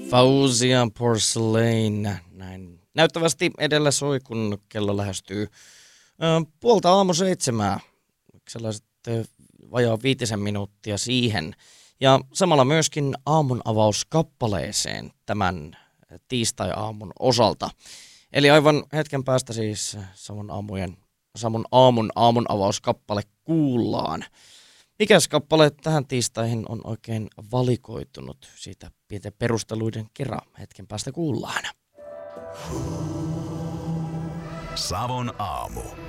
Fauzian Porcelain. Näin näyttävästi edellä soi, kun kello lähestyy 6:30. Sellaiset vajaa 5 minuuttia siihen. Ja samalla myöskin aamun avauskappaleeseen tämän tiistai-aamun osalta. Eli aivan hetken päästä siis Samun aamun avauskappale kuullaan. Mikäs kappale tähän tiistaihin on oikein valikoitunut? Siitä pienten perusteluiden kerran hetken päästä kuullaan. Savon aamu.